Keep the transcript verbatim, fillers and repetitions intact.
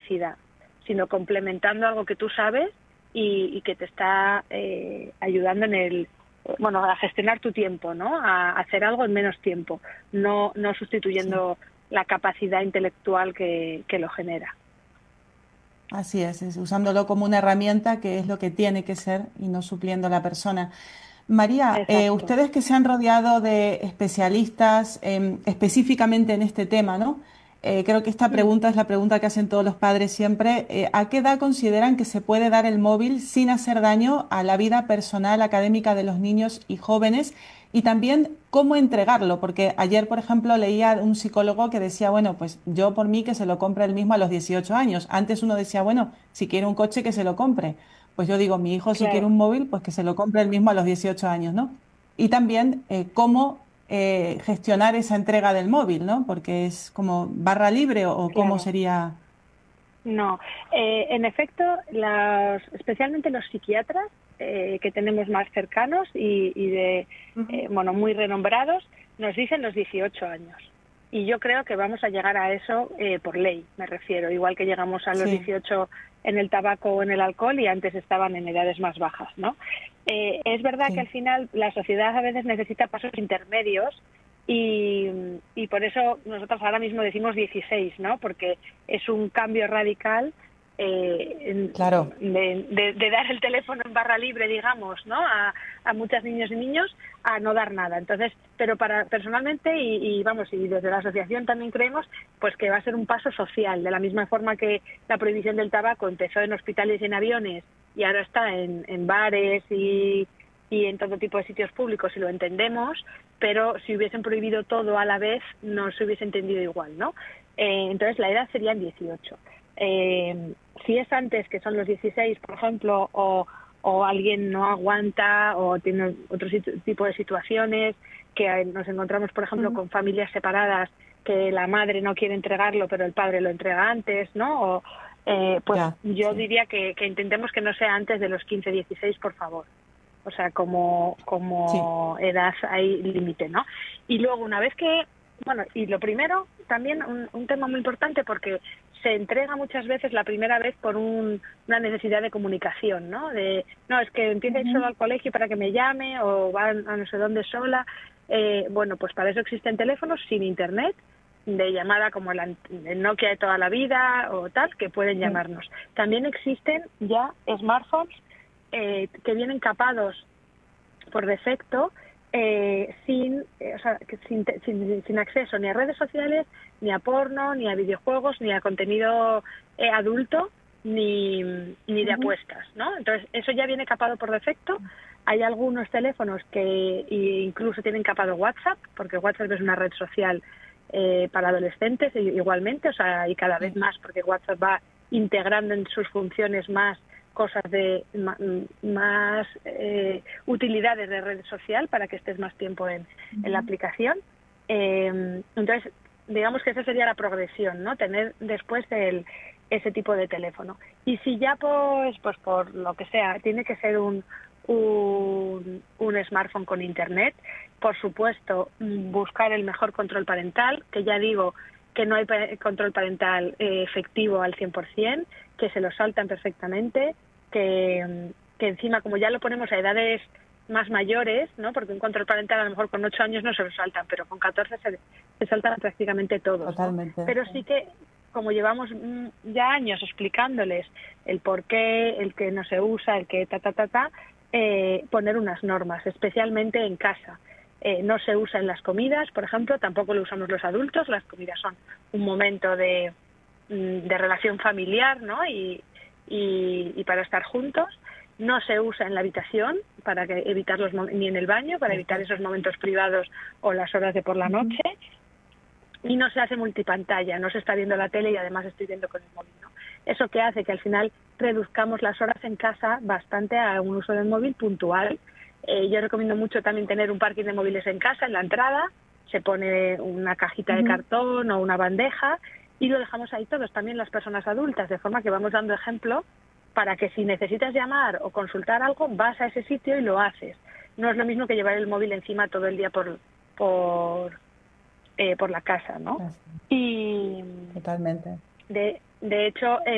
capacidad, sino complementando algo que tú sabes y, y que te está eh, ayudando en el, bueno, a gestionar tu tiempo, ¿no? A hacer algo en menos tiempo, no, no sustituyendo sí. la capacidad intelectual que, que lo genera. Así es, es usándolo como una herramienta que es lo que tiene que ser y no supliendo a la persona. María, eh, Exacto. ustedes que se han rodeado de especialistas eh, específicamente en este tema, ¿no? Eh, creo que esta Mm. pregunta es la pregunta que hacen todos los padres siempre. Eh, ¿a qué edad consideran que se puede dar el móvil sin hacer daño a la vida personal académica de los niños y jóvenes? Y también cómo entregarlo, porque ayer, por ejemplo, leía un psicólogo que decía, bueno, pues yo por mí que se lo compre él mismo a los dieciocho años. Antes uno decía, bueno, si quiere un coche que se lo compre. Pues yo digo, mi hijo si quiere Claro. un móvil, pues que se lo compre él mismo a los dieciocho años, ¿no? Y también eh, cómo eh, gestionar esa entrega del móvil, ¿no? Porque es como barra libre o, o cómo Claro. sería. No, eh, en efecto, las, especialmente los psiquiatras eh, que tenemos más cercanos y, y de, Ujú. eh, bueno, muy renombrados, nos dicen los dieciocho años. Y yo creo que vamos a llegar a eso eh, por ley, me refiero, igual que llegamos a los Sí, dieciocho en el tabaco o en el alcohol y antes estaban en edades más bajas, ¿no? Eh, es verdad que sí. al final la sociedad a veces necesita pasos intermedios y, y por eso nosotros ahora mismo decimos dieciséis, ¿no? Porque es un cambio radical eh, Claro, de, de, de dar el teléfono en barra libre, digamos, ¿no? A, a muchas niños y niños a no dar nada. Entonces, pero para personalmente y, y vamos, y desde la asociación también creemos pues que va a ser un paso social, de la misma forma que la prohibición del tabaco empezó en hospitales y en aviones y ahora está en, en bares y, y en todo tipo de sitios públicos, y lo entendemos, pero si hubiesen prohibido todo a la vez no se hubiese entendido igual, ¿no? Eh, entonces la edad serían dieciocho. Eh, si es antes, que son los dieciséis, por ejemplo, o, o alguien no aguanta o tiene otro tipo de situaciones, que nos encontramos, por ejemplo, ujú, con familias separadas, que la madre no quiere entregarlo, pero el padre lo entrega antes, ¿no? O, eh, pues ya, yo sí, diría que, que intentemos que no sea antes de los quince, dieciséis, por favor. O sea, como, sí. como edad hay límite, ¿no? Y luego, una vez que, bueno, y lo primero, también un, un tema muy importante, porque se entrega muchas veces la primera vez por un, una necesidad de comunicación, ¿no? De, no, es que empieza a ir solo Ujú, al colegio para que me llame o va a no sé dónde sola. Eh, bueno, pues para eso existen teléfonos sin internet, de llamada como el, el Nokia de toda la vida o tal, que pueden sí, llamarnos. También existen ya smartphones eh, que vienen capados por defecto eh, sin, eh, o sea, que sin, sin, sin acceso ni a redes sociales, ni a porno, ni a videojuegos, ni a contenido eh, adulto, ni, ni de ujú, apuestas, ¿no? Entonces, eso ya viene capado por defecto. Hay algunos teléfonos que incluso tienen capado WhatsApp, porque WhatsApp es una red social eh, para adolescentes igualmente, o sea, y cada vez sí, más, porque WhatsApp va integrando en sus funciones más cosas de más eh, utilidades de red social para que estés más tiempo en, en la ujú, aplicación. Eh, entonces, digamos que esa sería la progresión, ¿no? Tener después el, ese tipo de teléfono. Y si ya, pues, pues por lo que sea, tiene que ser un, un, un smartphone con internet, por supuesto, buscar el mejor control parental, que ya digo que no hay control parental eh, efectivo al cien por ciento, que se lo saltan perfectamente, que, que encima, como ya lo ponemos a edades más mayores, ¿no? Porque un control parental a lo mejor con ocho años no se lo saltan, pero con catorce se, se saltan prácticamente todos, ¿no? totalmente. Pero sí que, como llevamos ya años explicándoles el por qué, el que no se usa, el que ta, ta, ta, ta, eh, poner unas normas, especialmente en casa. Eh, no se usa en las comidas, por ejemplo, tampoco lo usamos los adultos. Las comidas son un momento de, de relación familiar, ¿no? Y, y, y para estar juntos. No se usa en la habitación para que evitar los ni en el baño para evitar Perfecto. esos momentos privados o las horas de por la Ujú, noche, y no se hace multipantalla, no se está viendo la tele y además estoy viendo con el móvil, ¿no? Eso que hace que al final reduzcamos las horas en casa bastante a un uso del móvil puntual. Eh, yo recomiendo mucho también tener un parking de móviles en casa, en la entrada, se pone una cajita de ujú. cartón o una bandeja y lo dejamos ahí todos, también las personas adultas, de forma que vamos dando ejemplo para que si necesitas llamar o consultar algo, vas a ese sitio y lo haces. No es lo mismo que llevar el móvil encima todo el día por, por, eh, por la casa, ¿no? Así, Y totalmente. de, de hecho,